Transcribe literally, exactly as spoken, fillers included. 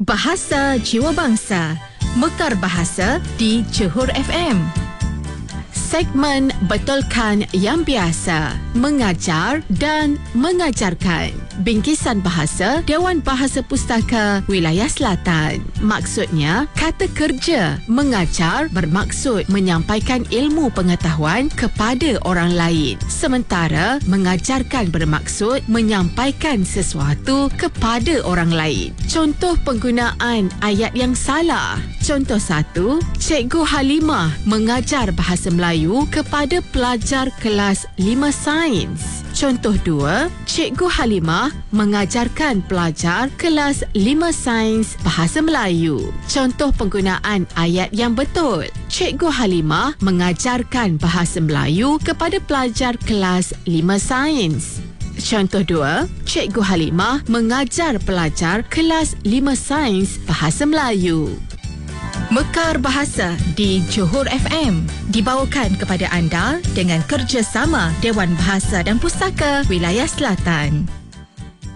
Bahasa Jiwa Bangsa, Mekar Bahasa di Johor F M. Segmen Betulkan yang Biasa, Mengajar dan Mengajarkan. Bingkisan Bahasa Dewan Bahasa Pustaka Wilayah Selatan. Maksudnya, kata kerja mengajar bermaksud menyampaikan ilmu pengetahuan kepada orang lain. Sementara mengajarkan bermaksud menyampaikan sesuatu kepada orang lain. Contoh penggunaan ayat yang salah. Contoh satu, Cikgu Halimah mengajar bahasa Melayu kepada pelajar kelas lima sains. Contoh dua, Cikgu Halimah mengajarkan pelajar kelas lima sains bahasa Melayu. Contoh penggunaan ayat yang betul. Cikgu Halimah mengajarkan bahasa Melayu kepada pelajar kelas lima sains. Contoh dua, Cikgu Halimah mengajar pelajar kelas lima sains bahasa Melayu. Mekar Bahasa di Johor F M dibawakan kepada anda dengan kerjasama Dewan Bahasa dan Pustaka Wilayah Selatan.